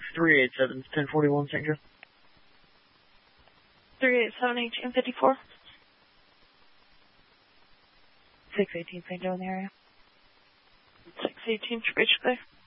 387, 1041 St. Joe. 387, 1854. 618 St. Joe in the area. 618 Triple H there.